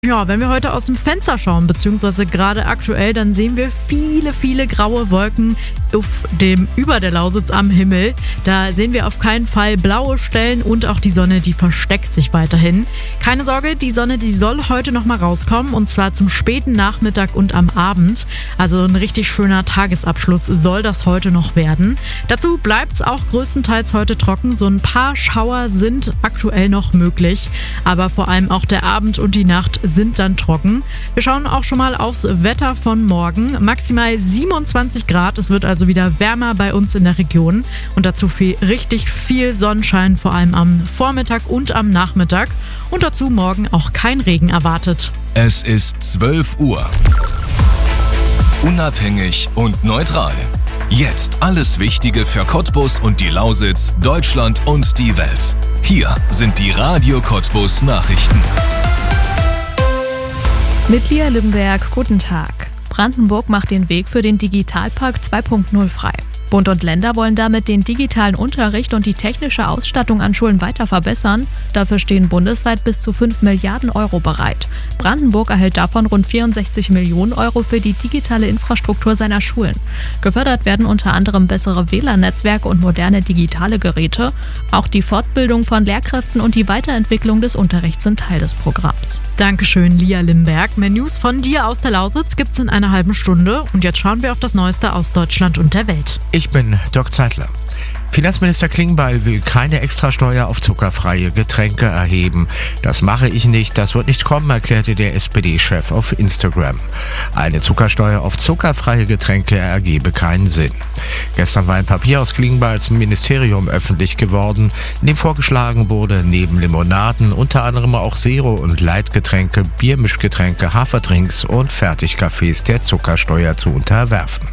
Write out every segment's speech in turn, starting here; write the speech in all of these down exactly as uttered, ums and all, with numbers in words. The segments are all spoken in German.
Ja, wenn wir heute aus dem Fenster schauen, beziehungsweise gerade aktuell, dann sehen wir viele, viele graue Wolken auf dem, über der Lausitz am Himmel. Da sehen wir auf keinen Fall blaue Stellen und auch die Sonne, die versteckt sich weiterhin. Keine Sorge, die Sonne, die soll heute nochmal rauskommen und zwar zum späten Nachmittag und am Abend. Also ein richtig schöner Tagesabschluss soll das heute noch werden. Dazu bleibt es auch größtenteils heute trocken. So ein paar Schauer sind aktuell noch möglich, aber vor allem auch der Abend und die Nacht sind dann trocken. Wir schauen auch schon mal aufs Wetter von morgen. Maximal siebenundzwanzig Grad. Es wird also wieder wärmer bei uns in der Region. Und dazu viel, richtig viel Sonnenschein, vor allem am Vormittag und am Nachmittag. Und dazu morgen auch kein Regen erwartet. Es ist zwölf Uhr. Unabhängig und neutral. Jetzt alles Wichtige für Cottbus und die Lausitz, Deutschland und die Welt. Hier sind die Radio Cottbus Nachrichten. Mit Lia Limberg, guten Tag. Brandenburg macht den Weg für den Digitalpakt zwei Punkt null frei. Bund und Länder wollen damit den digitalen Unterricht und die technische Ausstattung an Schulen weiter verbessern. Dafür stehen bundesweit bis zu fünf Milliarden Euro bereit. Brandenburg erhält davon rund vierundsechzig Millionen Euro für die digitale Infrastruktur seiner Schulen. Gefördert werden unter anderem bessere W L A N-Netzwerke und moderne digitale Geräte. Auch die Fortbildung von Lehrkräften und die Weiterentwicklung des Unterrichts sind Teil des Programms. Dankeschön, Lia Limberg. Mehr News von dir aus der Lausitz gibt's in einer halben Stunde. Und jetzt schauen wir auf das Neueste aus Deutschland und der Welt. Ich bin Dirk Zeitler. Finanzminister Klingbeil will keine Extrasteuer auf zuckerfreie Getränke erheben. Das mache ich nicht, das wird nicht kommen, erklärte der S P D-Chef auf Instagram. Eine Zuckersteuer auf zuckerfreie Getränke ergebe keinen Sinn. Gestern war ein Papier aus Klingbeils Ministerium öffentlich geworden, in dem vorgeschlagen wurde, neben Limonaden unter anderem auch Zero- und Leitgetränke, Biermischgetränke, Haferdrinks und Fertigkaffees der Zuckersteuer zu unterwerfen.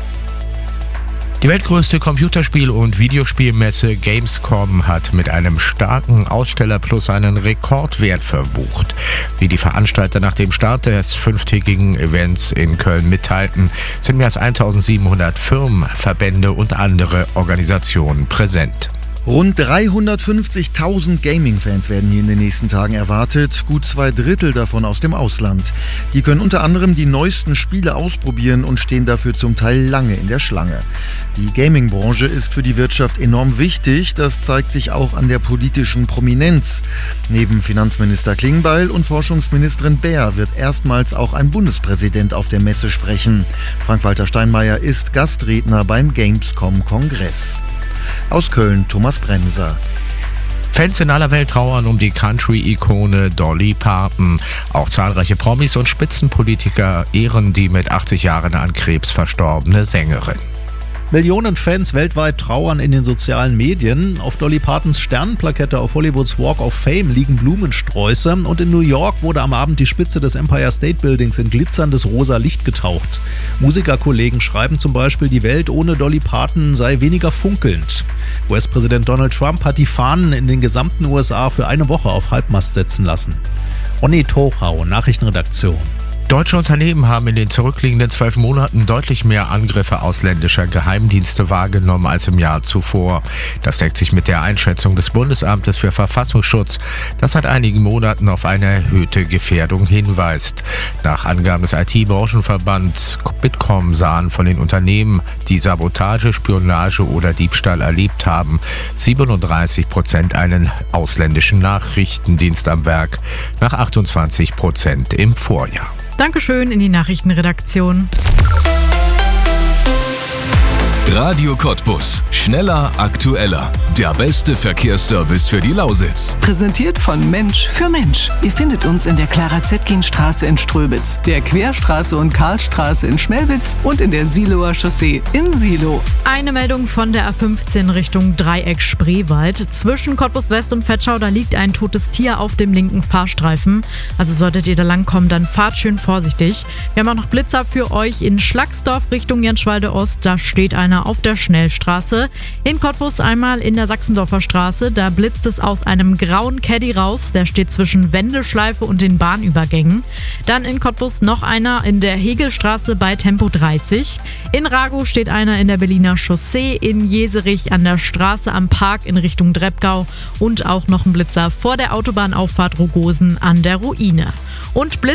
Die weltgrößte Computerspiel- und Videospielmesse Gamescom hat mit einem starken Ausstellerplus einen Rekordwert verbucht. Wie die Veranstalter nach dem Start des fünftägigen Events in Köln mitteilten, sind mehr als eintausendsiebenhundert Firmen, Verbände und andere Organisationen präsent. Rund dreihundertfünfzigtausend Gaming-Fans werden hier in den nächsten Tagen erwartet, gut zwei Drittel davon aus dem Ausland. Die können unter anderem die neuesten Spiele ausprobieren und stehen dafür zum Teil lange in der Schlange. Die Gaming-Branche ist für die Wirtschaft enorm wichtig, das zeigt sich auch an der politischen Prominenz. Neben Finanzminister Klingbeil und Forschungsministerin Baer wird erstmals auch ein Bundespräsident auf der Messe sprechen. Frank-Walter Steinmeier ist Gastredner beim Gamescom-Kongress. Aus Köln Thomas Bremser. Fans in aller Welt trauern um die Country-Ikone Dolly Parton. Auch zahlreiche Promis und Spitzenpolitiker ehren die mit achtzig Jahren an Krebs verstorbene Sängerin. Millionen Fans weltweit trauern in den sozialen Medien. Auf Dolly Partons Sternenplakette auf Hollywoods Walk of Fame liegen Blumensträuße und in New York wurde am Abend die Spitze des Empire State Buildings in glitzerndes rosa Licht getaucht. Musikerkollegen schreiben zum Beispiel, die Welt ohne Dolly Parton sei weniger funkelnd. U S-Präsident Donald Trump hat die Fahnen in den gesamten U S A für eine Woche auf Halbmast setzen lassen. Onni Tochau, Nachrichtenredaktion. Deutsche Unternehmen haben in den zurückliegenden zwölf Monaten deutlich mehr Angriffe ausländischer Geheimdienste wahrgenommen als im Jahr zuvor. Das deckt sich mit der Einschätzung des Bundesamtes für Verfassungsschutz, das seit einigen Monaten auf eine erhöhte Gefährdung hinweist. Nach Angaben des I T-Branchenverbands Bitkom sahen von den Unternehmen, die Sabotage, Spionage oder Diebstahl erlebt haben, siebenunddreißig Prozent einen ausländischen Nachrichtendienst am Werk, nach achtundzwanzig Prozent im Vorjahr. Dankeschön in die Nachrichtenredaktion. Radio Cottbus. Schneller, aktueller. Der beste Verkehrsservice für die Lausitz. Präsentiert von Mensch für Mensch. Ihr findet uns in der Clara-Zetkin-Straße in Ströbitz, der Querstraße und Karlstraße in Schmelwitz und in der Siloer Chaussee in Silo. Eine Meldung von der A fünfzehn Richtung Dreieck Spreewald. Zwischen Cottbus West und Vetschau, da liegt ein totes Tier auf dem linken Fahrstreifen. Also solltet ihr da langkommen, dann fahrt schön vorsichtig. Wir haben auch noch Blitzer für euch in Schlagsdorf Richtung Jenschwalde Ost. Da steht einer einer auf der Schnellstraße. In Cottbus einmal in der Sachsendorfer Straße. Da blitzt es aus einem grauen Caddy raus. Der steht zwischen Wendeschleife und den Bahnübergängen. Dann in Cottbus noch einer in der Hegelstraße bei Tempo dreißig. In Ragow steht einer in der Berliner Chaussee. In Jeserich an der Straße am Park in Richtung Dreppgau. Und auch noch ein Blitzer vor der Autobahnauffahrt Rogosen an der Ruine. Und Blitz